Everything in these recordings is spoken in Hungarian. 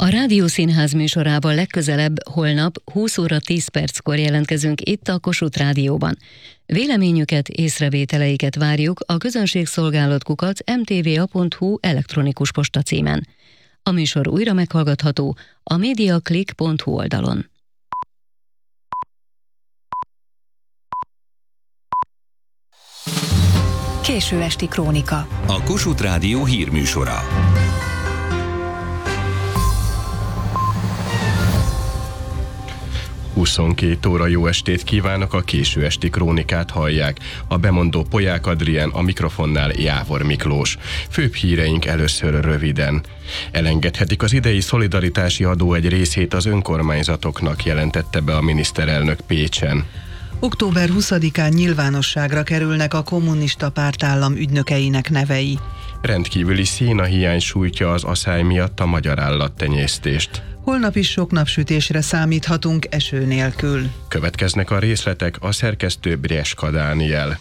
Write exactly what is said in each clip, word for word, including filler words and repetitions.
A Rádiószínház műsorában legközelebb holnap húsz óra tíz perckor jelentkezünk itt a Kossuth Rádióban. Véleményüket, észrevételeiket várjuk a közönségszolgálat kukac em té vé á pont hú elektronikus postacímen. A műsor újra meghallgatható a mediaclick pont hú oldalon. Késő esti krónika. A Kossuth Rádió hírműsora. huszonkét óra jó estét kívánok, a késő esti krónikát hallják. A bemondó Polyák Adrián, a mikrofonnál Jávor Miklós. Főbb híreink először röviden. Elengedhetik az idei szolidaritási adó egy részét az önkormányzatoknak, jelentette be a miniszterelnök Pécsen. október huszadikán nyilvánosságra kerülnek a kommunista pártállam ügynökeinek nevei. Rendkívüli szénahiány sújtja az aszály miatt a magyar állattenyésztést. Holnap is sok napsütésre számíthatunk eső nélkül. Következnek a részletek, a szerkesztő Brieska Dániel.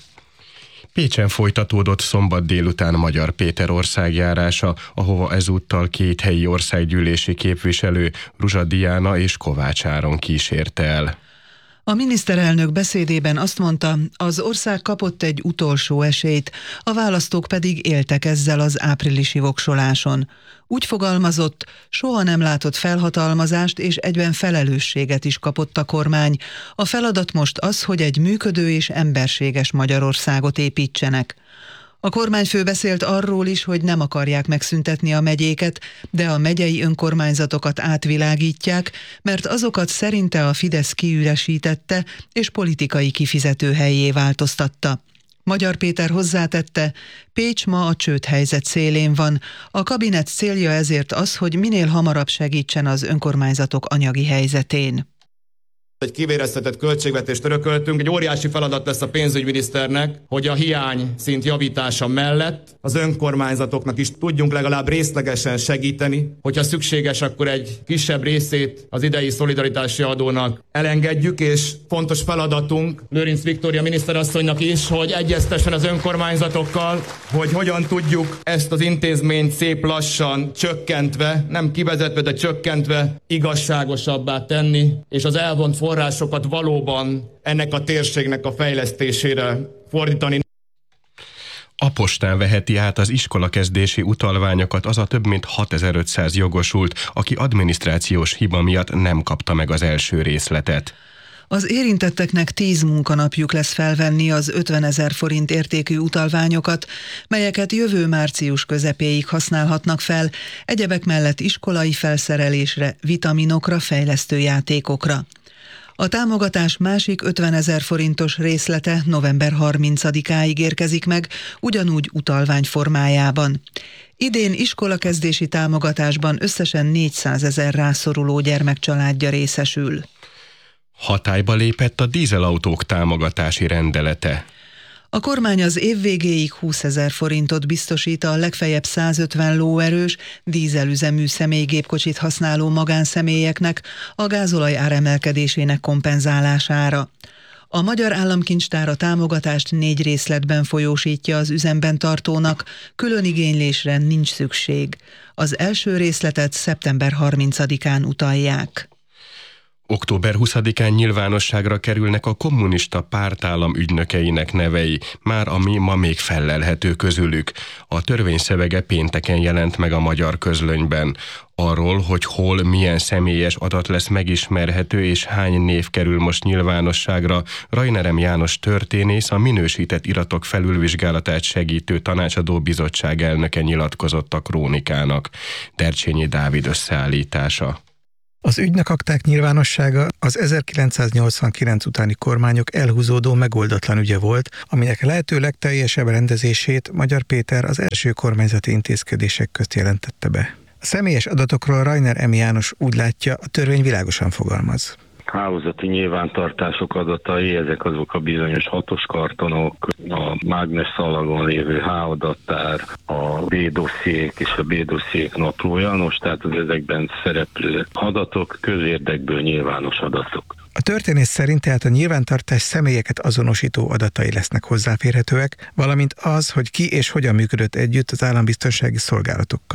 Pécsen folytatódott szombat délután Magyar Péter országjárása, ahova ezúttal két helyi országgyűlési képviselő, Ruzsa Diana és Kovács Áron kísérte el. A miniszterelnök beszédében azt mondta, az ország kapott egy utolsó esélyt, a választók pedig éltek ezzel az áprilisi voksoláson. Úgy fogalmazott, soha nem látott felhatalmazást és egyben felelősséget is kapott a kormány. A feladat most az, hogy egy működő és emberséges Magyarországot építsenek. A kormányfő beszélt arról is, hogy nem akarják megszüntetni a megyéket, de a megyei önkormányzatokat átvilágítják, mert azokat szerinte a Fidesz kiüresítette és politikai kifizetőhellyé változtatta. Magyar Péter hozzátette, Pécs ma a csődhelyzet szélén van. A kabinet célja ezért az, hogy minél hamarabb segítsen az önkormányzatok anyagi helyzetén. Egy kivéreztetett költségvetést örököltünk, egy óriási feladat lesz a pénzügyminiszternek, hogy a hiány szint javítása mellett az önkormányzatoknak is tudjunk legalább részlegesen segíteni, hogyha szükséges, akkor egy kisebb részét az idei szolidaritási adónak elengedjük, és fontos feladatunk Lőrinc Viktória miniszterasszonynak is, hogy egyeztessen az önkormányzatokkal, hogy hogyan tudjuk ezt az intézményt szép lassan csökkentve, nem kivezetve, de csökkentve igazságosabbá tenni, és az elvont forrásokat valóban ennek a térségnek a fejlesztésére fordítani. A postán veheti át az iskolakezdési utalványokat az a több mint hatezer-ötszáz jogosult, aki adminisztrációs hiba miatt nem kapta meg az első részletet. Az érintetteknek tíz munkanapjuk lesz felvenni az ötvenezer forint értékű utalványokat, melyeket jövő március közepéig használhatnak fel, egyebek mellett iskolai felszerelésre, vitaminokra, fejlesztő játékokra. A támogatás másik ötvenezer forintos részlete november harmincadikáig érkezik meg, ugyanúgy utalvány formájában. Idén iskolakezdési támogatásban összesen négyszázezer rászoruló gyermekcsaládja részesül. Hatályba lépett a dízelautók támogatási rendelete. A kormány az év végéig húszezer forintot biztosít a legfeljebb százötven lóerős, dízelüzemű személygépkocsit használó magánszemélyeknek a gázolaj áremelkedésének kompenzálására. A Magyar Államkincstár a támogatást négy részletben folyósítja az üzemben tartónak, külön igénylésre nincs szükség. Az első részletet szeptember harmincadikán utalják. október huszadikán nyilvánosságra kerülnek a kommunista pártállam ügynökeinek nevei, már ami ma még fellelhető közülük. A törvényszövege pénteken jelent meg a Magyar Közlönyben. Arról, hogy hol milyen személyes adat lesz megismerhető és hány név kerül most nyilvánosságra, Rajnerem János történész, a minősített iratok felülvizsgálatát segítő tanácsadó bizottság elnöke nyilatkozott a krónikának. Dercsényi Dávid összeállítása. Az ügynökakták nyilvánossága az ezerkilencszáznyolcvankilenc utáni kormányok elhúzódó megoldatlan ügye volt, aminek lehető legteljesebb rendezését Magyar Péter az első kormányzati intézkedések közt jelentette be. A személyes adatokról Rajner M. János úgy látja, a törvény világosan fogalmaz. Hálózati nyilvántartások adatai, ezek azok a bizonyos hatos kartonok, a mágnes-szalagon lévő H-adattár, a B-dossziék és a B-dossziék naplója, most tehát az ezekben szereplő adatok közérdekből nyilvános adatok. A történész szerint tehát a nyilvántartás személyeket azonosító adatai lesznek hozzáférhetőek, valamint az, hogy ki és hogyan működött együtt az állambiztonsági szolgálatokkal.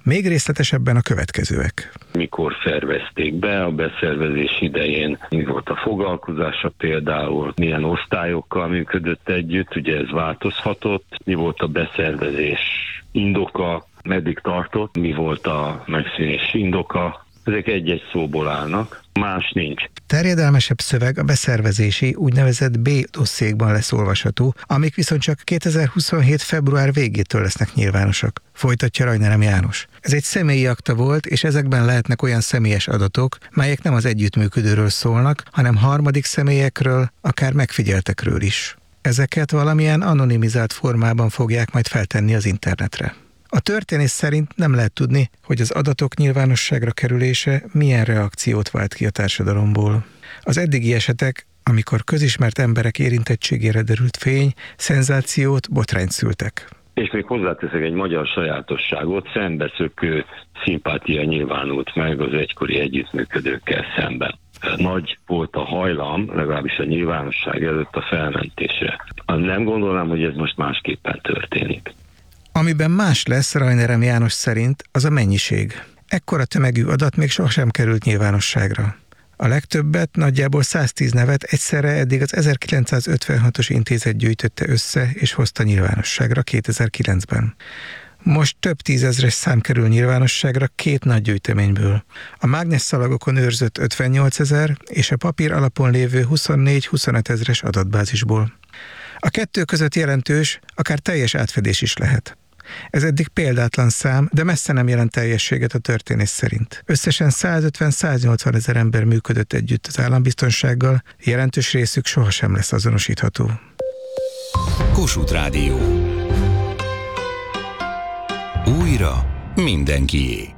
Még részletesebben a következőek. Mikor szervezték be, a beszervezés idején mi volt a foglalkozása például, milyen osztályokkal működött együtt, ugye ez változhatott, mi volt a beszervezés indoka, meddig tartott, mi volt a megszűnés indoka, ezek egy-egy szóból állnak, más nincs. Terjedelmesebb szöveg a beszervezési úgynevezett B-dosszékban lesz olvasható, amik viszont csak kétezer-huszonhét. február végétől lesznek nyilvánosak. Folytatja Rajnerem János. Ez egy személyi akta volt, és ezekben lehetnek olyan személyes adatok, melyek nem az együttműködőről szólnak, hanem harmadik személyekről, akár megfigyeltekről is. Ezeket valamilyen anonimizált formában fogják majd feltenni az internetre. A történész szerint nem lehet tudni, hogy az adatok nyilvánosságra kerülése milyen reakciót vált ki a társadalomból. Az eddigi esetek, amikor közismert emberek érintettségére derült fény, szenzációt, botrányt szültek. És még hozzáteszek egy magyar sajátosságot, szembeszökő szimpátia nyilvánult meg az egykori együttműködőkkel szemben. Nagy volt a hajlam, legalábbis a nyilvánosság előtt a felmentésre. Nem gondolnám, hogy ez most másképpen történik. Amiben más lesz Rajnerem János szerint, az a mennyiség. Ekkora tömegű adat még sohasem került nyilvánosságra. A legtöbbet, nagyjából száztíz nevet egyszerre eddig az ezerkilencszázötvenhatos intézet gyűjtötte össze és hozta nyilvánosságra kétezer-kilencben. Most több tízezres szám kerül nyilvánosságra két nagy gyűjteményből. A mágnesszalagokon őrzött ötvennyolcezer és a papír alapon lévő huszonnégy-huszonöt ezres adatbázisból. A kettő között jelentős, akár teljes átfedés is lehet. Ez eddig példátlan szám, de messze nem jelent teljességet a történész szerint. Összesen százötven-száznyolcvan ezer ember működött együtt az állambiztonsággal, jelentős részük sohasem lesz azonosítható. Kossuth Rádió. Újra mindenkié.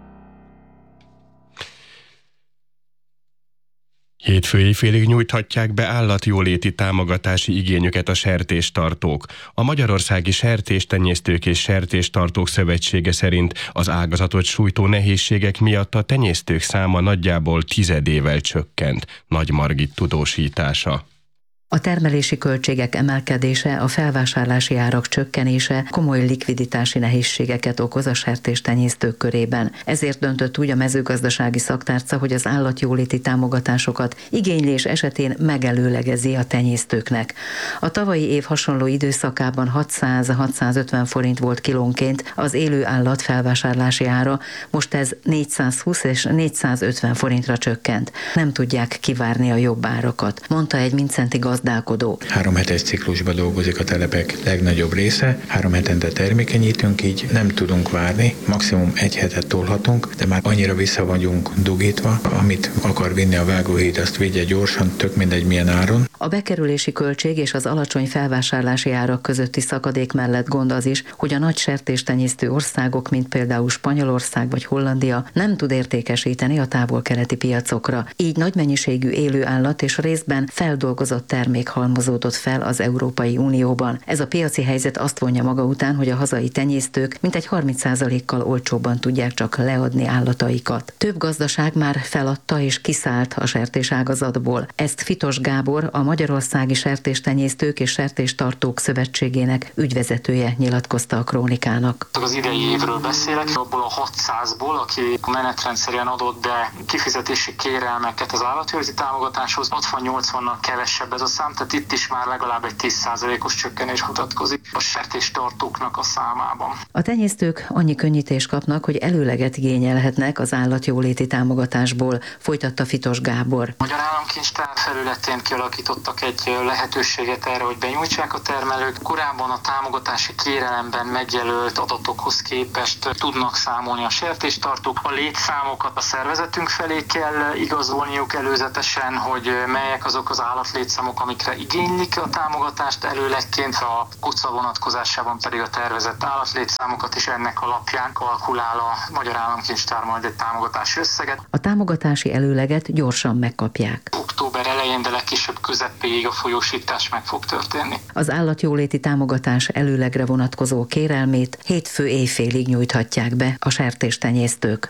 Hétfő éjfélig nyújthatják be állatjóléti támogatási igényüket a sertéstartók. A Magyarországi Sertéstenyésztők és Sertéstartók Szövetsége szerint az ágazatot sújtó nehézségek miatt a tenyésztők száma nagyjából tizedével csökkent. Nagy Margit tudósítása. A termelési költségek emelkedése, a felvásárlási árak csökkenése komoly likviditási nehézségeket okoz a sertéstenyésztők körében. Ezért döntött úgy a mezőgazdasági szaktárca, hogy az állatjóléti támogatásokat igénylés esetén megelőlegezi a tenyésztőknek. A tavalyi év hasonló időszakában hatszáz-hatszázötven forint volt kilónként az élő állat felvásárlási ára, most ez négyszázhúsz és négyszázötven forintra csökkent. Nem tudják kivárni a jobb árakat, mondta egy mincenti gazdaság. Három hetes ciklusban dolgozik a telepek legnagyobb része, három hetente termékenyítünk, így nem tudunk várni, maximum egy hetet tolhatunk, de már annyira vissza vagyunk dugítva, amit akar vinni a vágóhíd, azt vigye gyorsan, tök mindegy milyen áron. A bekerülési költség és az alacsony felvásárlási árak közötti szakadék mellett gond az is, hogy a nagy sertéstenyésztő országok, mint például Spanyolország vagy Hollandia nem tud értékesíteni a távol-keleti piacokra. Így nagy mennyiségű élő állat és részben feldolgozott termék még halmozódott fel az Európai Unióban. Ez a piaci helyzet azt vonja maga után, hogy a hazai tenyésztők mintegy harminc százalékkal olcsóbban tudják csak leadni állataikat. Több gazdaság már feladta és kiszállt a sertéságazatból. Ezt Fitos Gábor, a Magyarországi Sertéstenyésztők és Sertéstartók Szövetségének ügyvezetője nyilatkozta a Krónikának. Az idei évről beszélek, abból a hatszázból, aki menetrendszerűen adott be kifizetési kérelmeket az állatjóléti támogatáshoz, hatvan-nyolcvannak kevesebb ez a szám, tehát itt is már legalább egy tíz százalékos csökkenés mutatkozik a sertéstartóknak a számában. A tenyésztők annyi könnyítést kapnak, hogy előleget igényelhetnek az állatjóléti támogatásból, folytatta Fitos Gábor. A Magyar Államkincstár felületén kialakítottak egy lehetőséget erre, hogy benyújtsák a termelők. Korábban a támogatási kérelemben megjelölt adatokhoz képest tudnak számolni a sertéstartók. A létszámokat a szervezetünk felé kell igazolniuk előzetesen, hogy melyek azok az állatlétszámok, amikre igénylik a támogatást előlegként, a kuca vonatkozásában pedig a tervezett állatlétszámokat, és ennek alapján kalkulál a Magyar Államkincstár majd egy támogatási összeget. A támogatási előleget gyorsan megkapják. Október elején, de legkésőbb közepéig a folyósítás meg fog történni. Az állatjóléti támogatás előlegre vonatkozó kérelmét hétfő éjfélig nyújthatják be a sertéstenyésztők.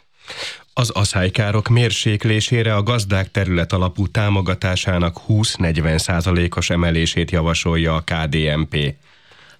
Az aszálykárok mérséklésére a gazdák terület alapú támogatásának húsz-negyven százalékos emelését javasolja a ká dé en pé.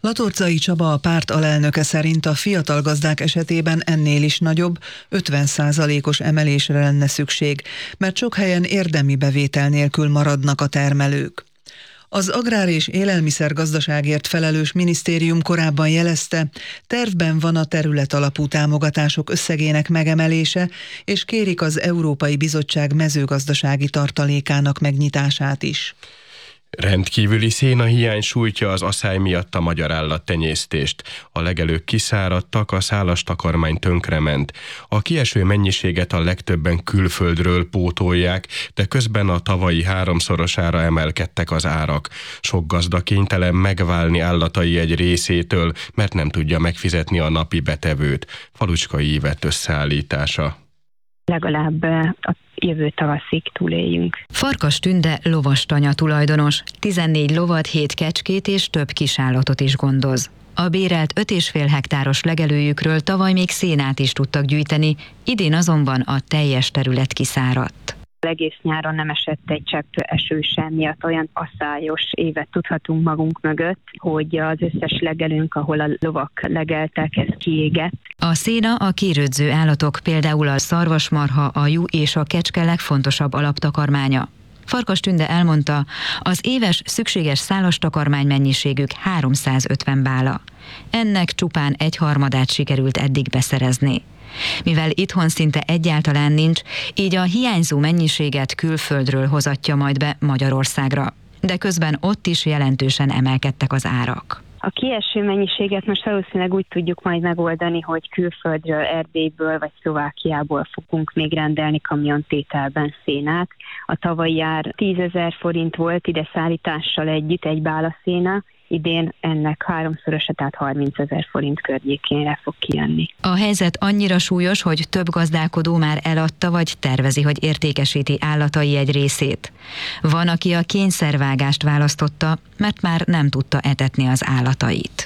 Latorcai Csaba, a párt alelnöke szerint a fiatal gazdák esetében ennél is nagyobb, ötven százalékos emelésre lenne szükség, mert sok helyen érdemi bevétel nélkül maradnak a termelők. Az Agrár- és Élelmiszergazdaságért felelős minisztérium korábban jelezte, tervben van a terület alapú támogatások összegének megemelése, és kérik az Európai Bizottság mezőgazdasági tartalékának megnyitását is. Rendkívüli szénahiány sújtja az aszály miatt a magyar állattenyésztést. A legelők kiszáradtak, a szálas takarmány tönkrement. A kieső mennyiséget a legtöbben külföldről pótolják, de közben a tavalyi háromszorosára emelkedtek az árak. Sok gazda kénytelen megválni állatai egy részétől, mert nem tudja megfizetni a napi betevőt. Falucskai Ivett összeállítása. Legalább a jövő tavaszig túléljünk. Farkas Tünde lovastanya tulajdonos, tizennégy lovat, hét kecskét és több kisállatot is gondoz. A bérelt öt és fél hektáros legelőjükről tavaly még szénát is tudtak gyűjteni, idén azonban a teljes terület kiszáradt. Egész nyáron nem esett egy csepp eső sem, miatt olyan aszályos évet tudhatunk magunk mögött, hogy az összes legelőnk, ahol a lovak legeltek, ez kiégett. A széna a kérődző állatok, például a szarvasmarha, a juh és a kecske legfontosabb alaptakarmánya. Farkas Tünde elmondta, az éves szükséges szálas takarmány mennyiségük háromszázötven bála. Ennek csupán egy harmadát sikerült eddig beszerezni. Mivel itthon szinte egyáltalán nincs, így a hiányzó mennyiséget külföldről hozatja majd be Magyarországra. De közben ott is jelentősen emelkedtek az árak. A kieső mennyiséget most valószínűleg úgy tudjuk majd megoldani, hogy külföldről, Erdélyből vagy Szlovákiából fogunk még rendelni kamiontételben szénát. A tavalyi ár tízezer forint volt ide szállítással együtt egy bála széna, idén ennek háromszorosa, tehát harmincezer forint környékénre fog kijönni. A helyzet annyira súlyos, hogy több gazdálkodó már eladta vagy tervezi, hogy értékesíti állatai egy részét. Van, aki a kényszervágást választotta, mert már nem tudta etetni az állatait.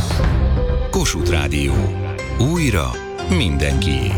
Kossuth Rádió. Újra mindenkié.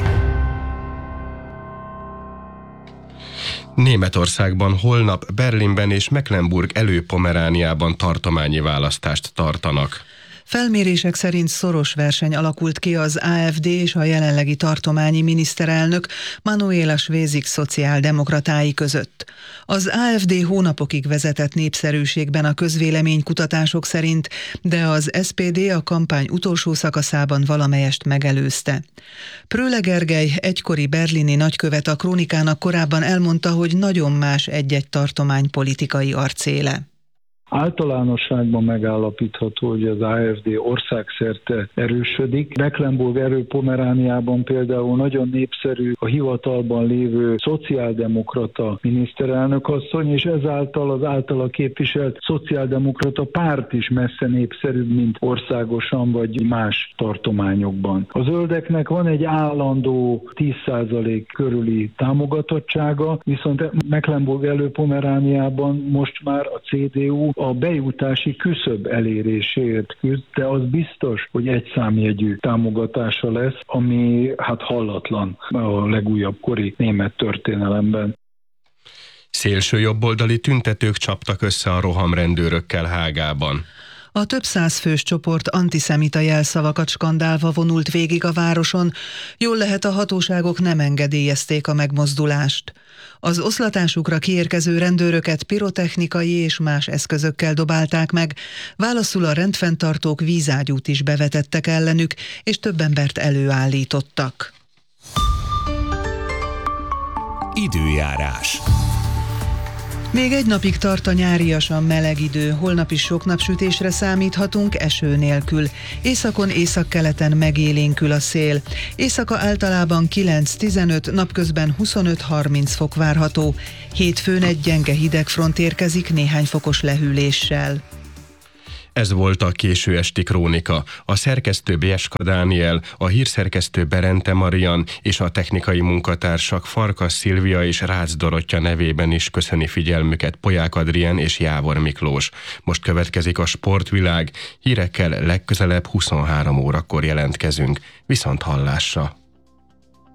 Németországban holnap Berlinben és Mecklenburg Elő-Pomerániában tartományi választást tartanak. Felmérések szerint szoros verseny alakult ki az á ef dé és a jelenlegi tartományi miniszterelnök Manuela Schwesig szociáldemokratái között. Az á ef dé hónapokig vezetett népszerűségben a közvéleménykutatások szerint, de az es pé dé a kampány utolsó szakaszában valamelyest megelőzte. Prölle Gergely, egykori berlini nagykövet a Krónikának korábban elmondta, hogy nagyon más egy-egy tartomány politikai arcéle. Általánosságban megállapítható, hogy az á ef dé országszerte erősödik. Mecklenburg Elő-Pomerániában például nagyon népszerű a hivatalban lévő szociáldemokrata miniszterelnökasszony, és ezáltal az általa képviselt szociáldemokrata párt is messze népszerűbb, mint országosan vagy más tartományokban. A zöldeknek van egy állandó tíz százalék körüli támogatottsága, viszont Mecklenburg Elő-Pomerániában most már a cé dé u a bejutási küszöb eléréséért küzd, de az biztos, hogy egy számjegyű támogatása lesz, ami hát hallatlan a legújabb kori német történelemben. Szélső jobboldali tüntetők csaptak össze a rohamrendőrökkel Hágában. A több száz fős csoport antiszemita jelszavakat skandálva vonult végig a városon, jól lehet a hatóságok nem engedélyezték a megmozdulást. Az oszlatásukra kiérkező rendőröket pirotechnikai és más eszközökkel dobálták meg, válaszul a rendfenntartók vízágyút is bevetettek ellenük, és több embert előállítottak. Időjárás. Még egy napig tart a nyáriasan meleg idő, holnap is sok napsütésre számíthatunk eső nélkül. Északon, északkeleten megélénkül a szél. Éjszaka általában kilenc-tizenöt, napközben huszonöt-harminc fok várható. Hétfőn egy gyenge hidegfront érkezik néhány fokos lehűléssel. Ez volt a késő esti krónika. A szerkesztő Bieska Dániel, a hírszerkesztő Berente Marian és a technikai munkatársak Farkas Szilvia és Rácz Dorottya nevében is köszöni figyelmüket Polyák Adrien és Jávor Miklós. Most következik a Sportvilág, hírekkel legközelebb huszonhárom órakor jelentkezünk. Viszont hallásra!